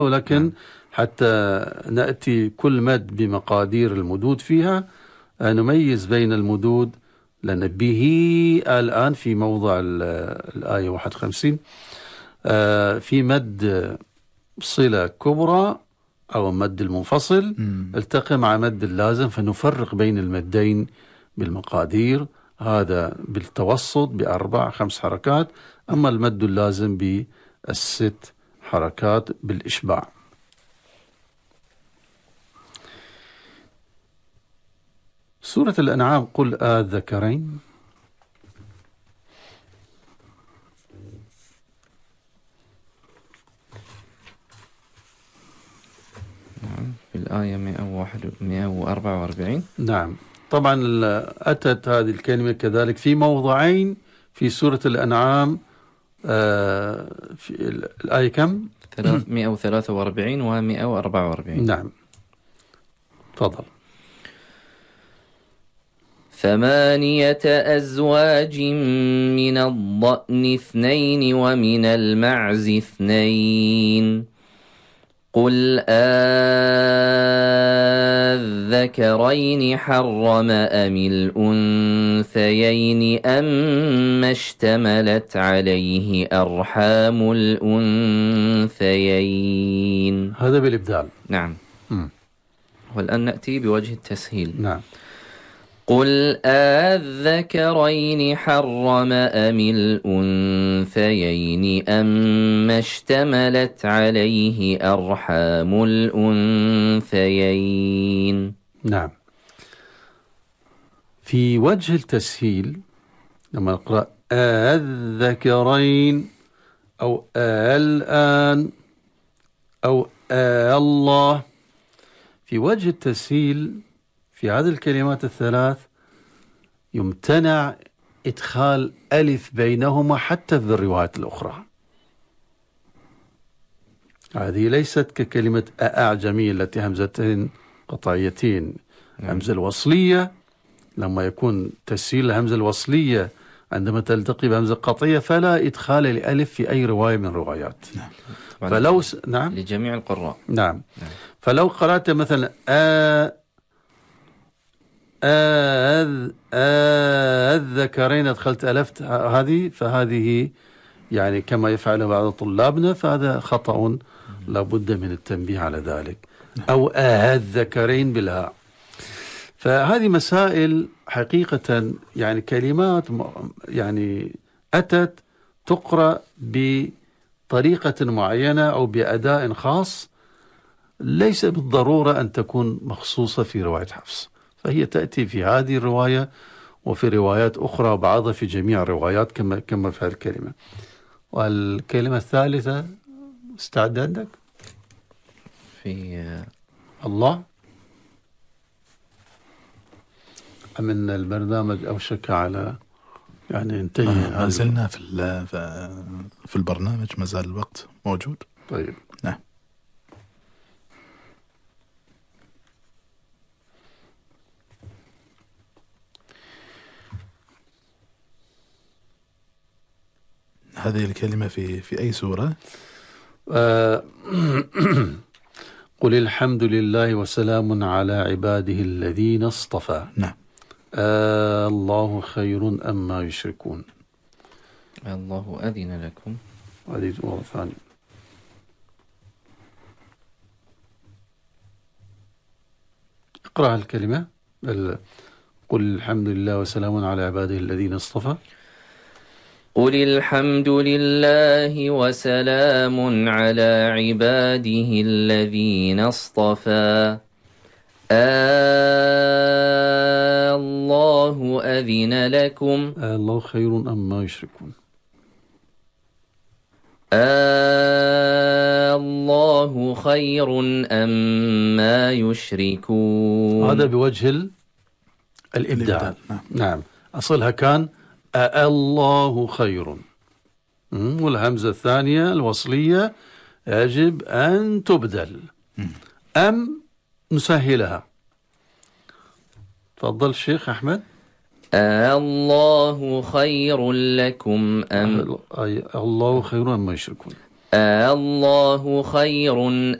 ولكن حتى نأتي كل مد بمقادير المدود فيها نميز بين المدود، لأن به الآن في موضع الآية 51 في مد صلة كبرى أو مد المنفصل التقى مع مد اللازم، فنفرق بين المدين بالمقادير، هذا بالتوسط ب4-5 حركات، أما المد اللازم ب6 حركات بالإشباع. سورة الأنعام قل الذكرين. في الآية 144. نعم، طبعا أتت هذه الكلمة كذلك في موضعين في سورة الأنعام، في الآية كم؟ 143 و 144. نعم، تفضل. 8 أزواج من الضأن 2 ومن المعز 2 قل الذكرين حرم أم الأنثيين أما اشتملت عليه أرحام الأنثيين. هذا بالإبدال. نعم. والآن نأتي بوجه التسهيل. نعم. قل الذكرين حرم أم الأنثيين أما اشتملت عليه أرحام الأنثيين. نعم. في وجه التسهيل لما نقرأ الذكرين أو الآن أو الله، في وجه التسهيل في هذه الكلمات الثلاث يمتنع إدخال ألف بينهما حتى في الروايات الأخرى. هذه ليست ككلمة أعجمية التي همزتين قطعيتين. همزة الوصلية لما يكون تسهيل الهمزة الوصلية عندما تلتقي بهمزة قطعية فلا إدخال لألف في أي رواية من الروايات. فلو نعم لجميع القراء. نعم. فلو قرأت مثلا الذكرين أدخلت ألفت هذه، فهذه يعني كما يفعل بعض طلابنا، فهذا خطأ لابد من التنبيه على ذلك. أو الذكرين بالهاء. فهذه مسائل حقيقة يعني كلمات يعني أتت تقرأ بطريقة معينة أو بأداء خاص، ليس بالضرورة أن تكون مخصوصة في رواية حفص، فهي تأتي في هذه الرواية وفي روايات أخرى وبعضها في جميع الروايات كما في الكلمة. والكلمة الثالثة استعد عندك في الله. من البرنامج أوشك على يعني انتهي. ما زلنا في البرنامج، ما زال الوقت موجود. طيب. نعم. هذه الكلمة في أي سورة؟ قل الحمد لله وسلام على عباده الذين اصطفى. نعم. الله خير أما يشركون. الله أذن لكم. هذه مرة ثانية. اقرأ الكلمة. قل الحمد لله وسلام على عباده الذين اصطفى. قل الحمد لله وسلام على عباده الذين اصطفى. الله أذن لكم. الله خير أما يشركون. الله خير أما يشركون. هذا بوجه الإبدال. نعم. أصلها كان الله خير، والهمزة الثانية الوصلية يجب أن تبدل. أم نسهلها. تفضل الشيخ أحمد. الله خير لكم أم الله خير أما يشركون. الله خير